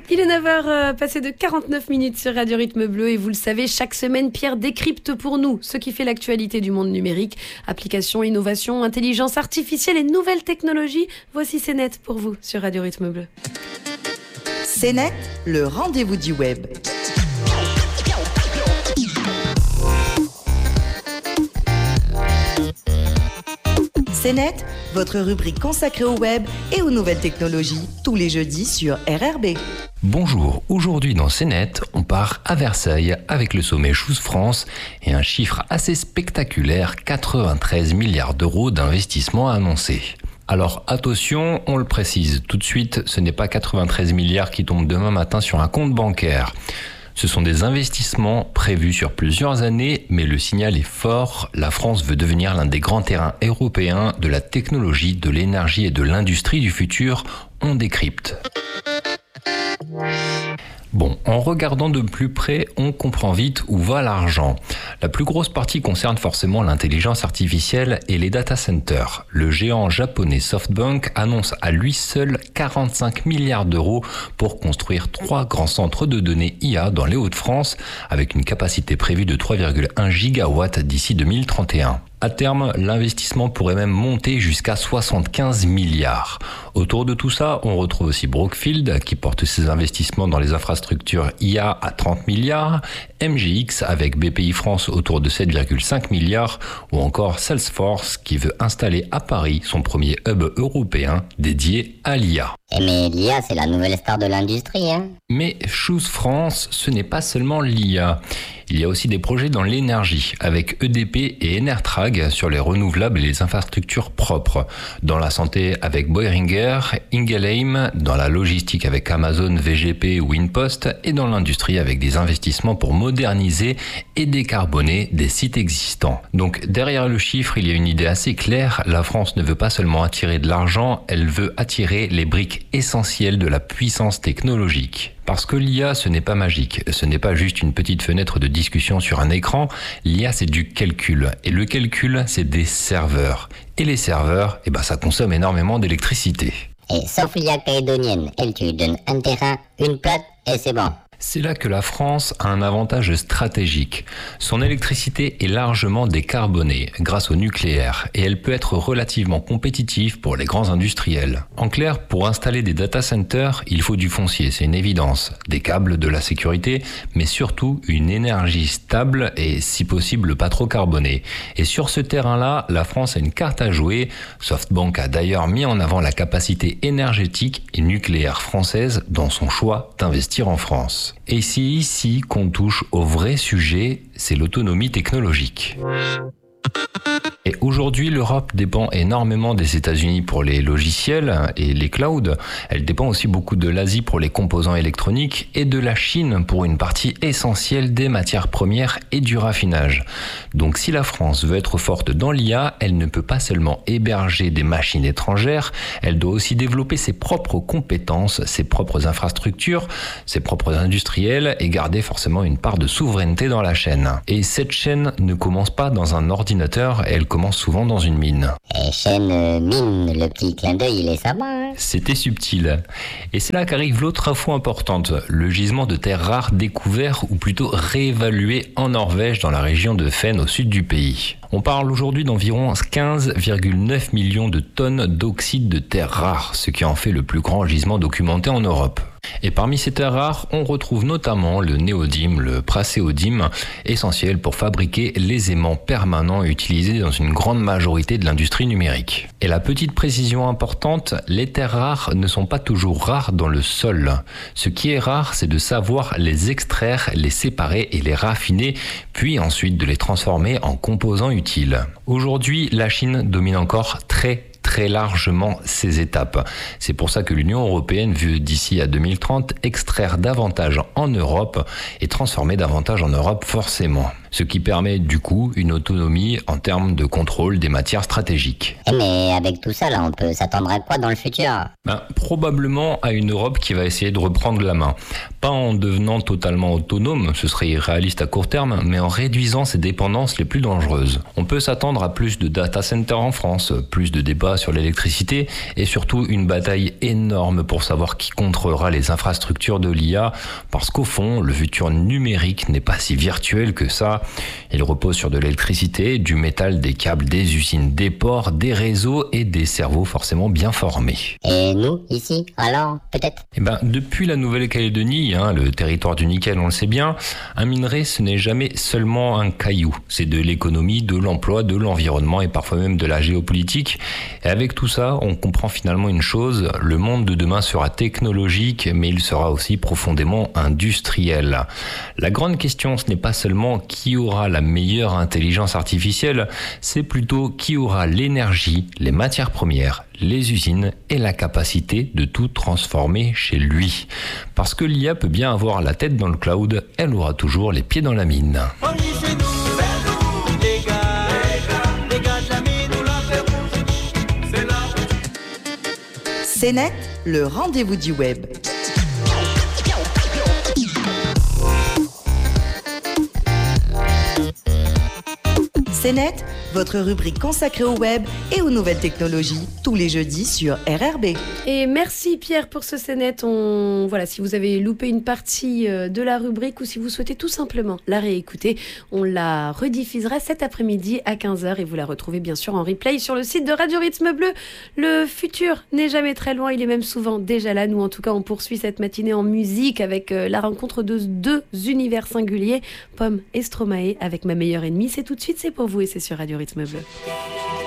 Il est 9h passé de 49 minutes sur Radio Rythme Bleu et vous le savez, chaque semaine, Pierre décrypte pour nous ce qui fait l'actualité du monde numérique. Applications, innovation, intelligence artificielle et nouvelles technologies. Voici C'est Net pour vous sur Radio Rythme Bleu. C'est Net, le rendez-vous du web. C'est Net, votre rubrique consacrée au web et aux nouvelles technologies, tous les jeudis sur RRB. Bonjour, aujourd'hui dans C'est Net, on part à Versailles avec le sommet Choose France et un chiffre assez spectaculaire, 93 milliards d'euros d'investissement annoncés. Alors attention, on le précise tout de suite, ce n'est pas 93 milliards qui tombent demain matin sur un compte bancaire. Ce sont des investissements prévus sur plusieurs années, mais le signal est fort. La France veut devenir l'un des grands terrains européens de la technologie, de l'énergie et de l'industrie du futur. On décrypte. Bon, en regardant de plus près, on comprend vite où va l'argent. La plus grosse partie concerne forcément l'intelligence artificielle et les data centers. Le géant japonais SoftBank annonce à lui seul 45 milliards d'euros pour construire 3 grands centres de données IA dans les Hauts-de-France, avec une capacité prévue de 3,1 gigawatts d'ici 2031. À terme, l'investissement pourrait même monter jusqu'à 75 milliards. Autour de tout ça, on retrouve aussi Brookfield qui porte ses investissements dans les infrastructures IA à 30 milliards, MGX avec BPI France autour de 7,5 milliards ou encore Salesforce qui veut installer à Paris son premier hub européen dédié à l'IA. Mais l'IA, c'est la nouvelle star de l'industrie, hein. Mais Choose France, ce n'est pas seulement l'IA. Il y a aussi des projets dans l'énergie, avec EDP et Enertrag sur les renouvelables et les infrastructures propres. Dans la santé avec Boehringer, Ingelheim, dans la logistique avec Amazon, VGP ou InPost, et dans l'industrie avec des investissements pour moderniser et décarboner des sites existants. Donc derrière le chiffre, il y a une idée assez claire. La France ne veut pas seulement attirer de l'argent, elle veut attirer les briques essentielles de la puissance technologique. Parce que l'IA, ce n'est pas magique, ce n'est pas juste une petite fenêtre de discussion sur un écran, l'IA c'est du calcul, et le calcul c'est des serveurs. Et les serveurs, ça consomme énormément d'électricité. Et sauf l'IA calédonienne, elle tu donnes un terrain, une plate et c'est bon. C'est là que la France a un avantage stratégique. Son électricité est largement décarbonée grâce au nucléaire et elle peut être relativement compétitive pour les grands industriels. En clair, pour installer des data centers, il faut du foncier, c'est une évidence, des câbles, de la sécurité, mais surtout une énergie stable et si possible pas trop carbonée. Et sur ce terrain-là, la France a une carte à jouer. SoftBank a d'ailleurs mis en avant la capacité énergétique et nucléaire française dans son choix d'investir en France. Et c'est ici qu'on touche au vrai sujet, c'est l'autonomie technologique. Et aujourd'hui, l'Europe dépend énormément des États-Unis pour les logiciels et les clouds. Elle dépend aussi beaucoup de l'Asie pour les composants électroniques et de la Chine pour une partie essentielle des matières premières et du raffinage. Donc si la France veut être forte dans l'IA, elle ne peut pas seulement héberger des machines étrangères, elle doit aussi développer ses propres compétences, ses propres infrastructures, ses propres industriels et garder forcément une part de souveraineté dans la chaîne. Et cette chaîne ne commence pas dans un ordinateur, elle commence souvent dans une mine. Et chaîne, mine, le petit clin d'œil, il est sympa, hein. C'était subtil. Et c'est là qu'arrive l'autre info importante, le gisement de terres rares découvert ou plutôt réévalué en Norvège dans la région de Fenn au sud du pays. On parle aujourd'hui d'environ 15,9 millions de tonnes d'oxyde de terres rares, ce qui en fait le plus grand gisement documenté en Europe. Et parmi ces terres rares, on retrouve notamment le néodyme, le praséodyme, essentiel pour fabriquer les aimants permanents utilisés dans une grande majorité de l'industrie numérique. Et la petite précision importante, les terres rares ne sont pas toujours rares dans le sol. Ce qui est rare, c'est de savoir les extraire, les séparer et les raffiner, puis ensuite de les transformer en composants utiles. Aujourd'hui, la Chine domine encore très largement ces étapes. C'est pour ça que l'Union européenne veut d'ici à 2030 extraire davantage en Europe et transformer davantage en Europe forcément. ce qui permet du coup une autonomie en termes de contrôle des matières stratégiques. Mais avec tout ça, là, on peut s'attendre à quoi dans le futur? Probablement à une Europe qui va essayer de reprendre la main. Pas en devenant totalement autonome, ce serait irréaliste à court terme, mais en réduisant ses dépendances les plus dangereuses. On peut s'attendre à plus de data centers en France, plus de débats sur l'électricité et surtout une bataille énorme pour savoir qui contrôlera les infrastructures de l'IA, parce qu'au fond, le futur numérique n'est pas si virtuel que ça. Il repose sur de l'électricité, du métal, des câbles, des usines, des ports, des réseaux et des cerveaux forcément bien formés. Et nous, ici, alors, peut-être? Depuis la Nouvelle-Calédonie, le territoire du nickel, on le sait bien, un minerai, ce n'est jamais seulement un caillou. C'est de l'économie, de l'emploi, de l'environnement et parfois même de la géopolitique. Et avec tout ça, on comprend finalement une chose, le monde de demain sera technologique, mais il sera aussi profondément industriel. La grande question, ce n'est pas seulement qui aura la meilleure intelligence artificielle, c'est plutôt qui aura l'énergie, les matières premières, les usines et la capacité de tout transformer chez lui. Parce que l'IA peut bien avoir la tête dans le cloud, elle aura toujours les pieds dans la mine. CNET, le rendez-vous du web. CNET, votre rubrique consacrée au web et aux nouvelles technologies, tous les jeudis sur RRB. Et merci Pierre pour ce CNET. Voilà, si vous avez loupé une partie de la rubrique ou si vous souhaitez tout simplement la réécouter, on la rediffusera cet après-midi à 15h et vous la retrouvez bien sûr en replay sur le site de Radio Rythme Bleu. Le futur n'est jamais très loin, il est même souvent déjà là. Nous en tout cas, on poursuit cette matinée en musique avec la rencontre de deux univers singuliers, Pomme et Stromae avec Ma meilleure ennemie. C'est tout de suite, c'est pour vous et c'est sur Radio Rythme Bleu.